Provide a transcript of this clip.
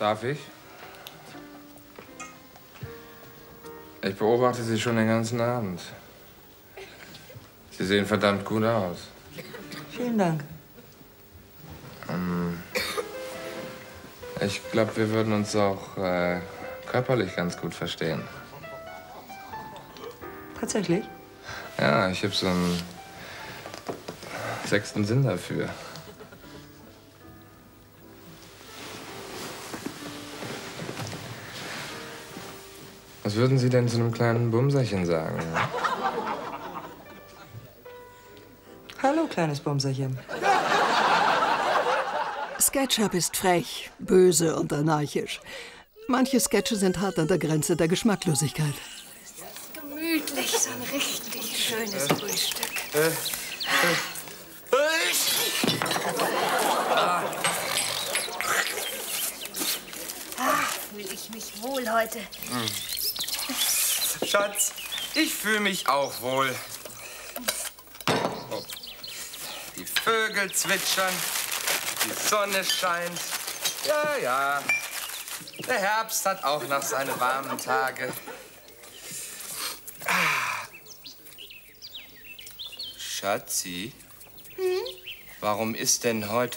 Darf ich? Ich beobachte Sie schon den ganzen Abend. Sie sehen verdammt gut aus. Vielen Dank. Ich glaube, wir würden uns auch körperlich ganz gut verstehen. Tatsächlich? Ja, ich habe so einen sechsten Sinn dafür. Was würden Sie denn zu einem kleinen Bumserchen sagen? Hallo, kleines Bumserchen. SketchUp ist frech, böse und anarchisch. Manche Sketche sind hart an der Grenze der Geschmacklosigkeit. Gemütlich, so ein richtig schönes Frühstück. Fühle ich mich wohl heute. Schatz, ich fühle mich auch wohl. Oh. Die Vögel zwitschern, die Sonne scheint. Ja, ja. Der Herbst hat auch noch seine warmen Tage. Schatzi, warum ist denn heute